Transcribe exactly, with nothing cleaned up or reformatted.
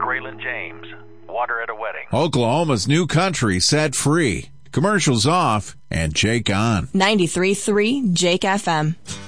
Graylin James. Water at a Wedding. Oklahoma's new country set free. Commercials off and Jake on. ninety-three point three Jake F M.